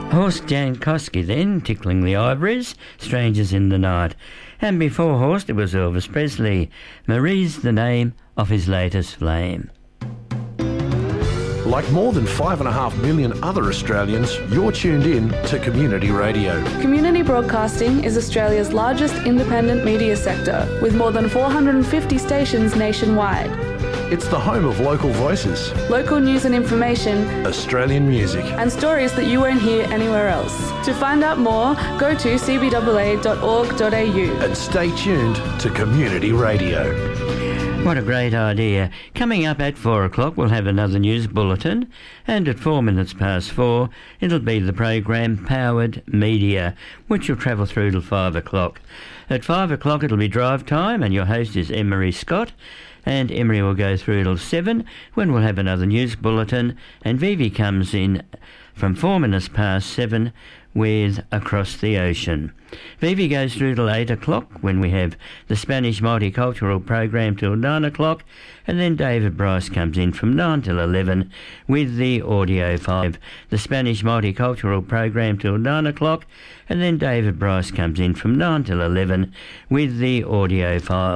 Horst Jankowski then, Tickling the Ivories, Strangers in the Night. And before Horst, it was Elvis Presley, Marie's the name of his latest flame. Like more than 5.5 million other Australians, you're tuned in to Community Radio. Community broadcasting is Australia's largest independent media sector, with more than 450 stations nationwide. It's the home of local voices, local news and information, Australian music, and stories that you won't hear anywhere else. To find out more, go to cbaa.org.au. and stay tuned to Community Radio. What a great idea. Coming up at 4 o'clock, we'll have another news bulletin, and at 4 minutes past 4, it'll be the program Powered Media, which will travel through till 5 o'clock. At 5 o'clock, it'll be drive time, and your host is Emery Scott, and Emery will go through till 7, when we'll have another news bulletin, and Vivi comes in from 4 minutes past 7 with Across the Ocean. Vivi goes through till 8 o'clock when we have the Spanish Multicultural Program till 9 o'clock, and then David Bryce comes in from 9 till 11 with the Audio 5. The Spanish Multicultural Program till 9 o'clock, and then David Bryce comes in from 9 till 11 with the Audio 5.